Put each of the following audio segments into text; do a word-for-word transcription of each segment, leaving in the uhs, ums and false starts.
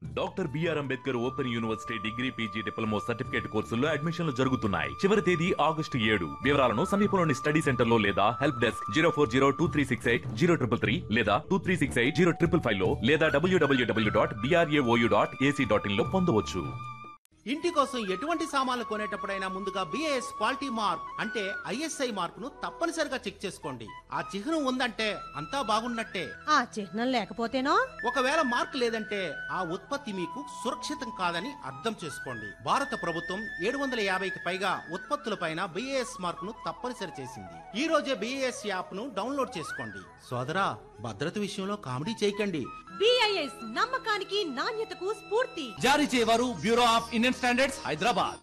Doctor BR Ambedkar open university degree PG diploma certificate కోర్సుల్లో అడ్మిషన్లు జరుగుతున్నాయి. చివరి తేదీ ఆగస్టు ఏడు. వివరాలను సమీపంలోని స్టడీ సెంటర్ లో లేదా help desk zero four zero two three six eight zero triple three లేదా two three six eight zero triple five లో లేదా డబ్ల్యూడబ్ల్యూడబ్ల్యూ dot BRAOU dot AC dot in లో పొందవచ్చు. ఇంటి కోసం ఎటువంటి సామాన్లు కొనేటప్పుడైనా ముందుగా బిఏఎస్ క్వాలిటీ మార్క్ అంటే ఐఎస్ఐ మార్క్ ను తప్పనిసరిగా చెక్ చేసుకోండి. ఆ చిహ్నం ఉందంటే అంతా బాగున్నట్టే. ఆ చిహ్నం లేకపోతేనో ఒకవేళ మార్క్ లేదంటే ఆ ఉత్పత్తి మీకు సురక్షితం కాదని అర్థం చేసుకోండి. భారత ప్రభుత్వం ఏడు వందల యాభైకి పైగా ఉత్పత్తులపైన బిఏఎస్ మార్క్ ను తప్పనిసరి చేసింది. ఈ రోజే బిఏఎస్ యాప్ ను డౌన్లోడ్ చేసుకోండి. సోదరా, భద్రత విషయంలో కామెడీ చేయకండి. బిఐఎస్ నమ్మకానికి నాణ్యతకు స్ఫూర్తి. జారీ చేయవారు bureau of Indian standards, Hyderabad.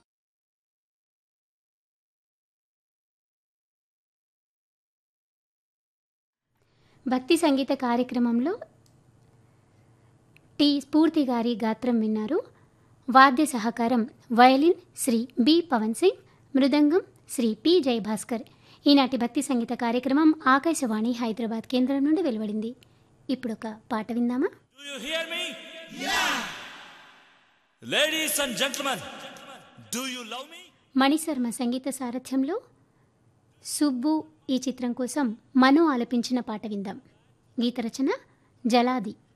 భక్తి సంగీత కార్యక్రమంలో టి స్ఫూర్తి గారి గాత్రం విన్నారు. వాద్య సహకారం వయలిన్ శ్రీ బి పవన్ సింగ్, మృదంగం శ్రీ పి జయభాస్కర్. ఈనాటి భక్తి సంగీత కార్యక్రమం ఆకాశవాణి హైదరాబాద్ కేంద్రం నుండి వెలువడింది. ఇప్పుడు ఒక పాట విందామా? Do you hear me? Yeah. Ladies and gentlemen, do you love me? Mani Sharma సంగీత సారథ్యంలో సుబ్బు ఈ చిత్రం కోసం మను ఆలపించిన పాట విందాం. గీత రచన జలాది.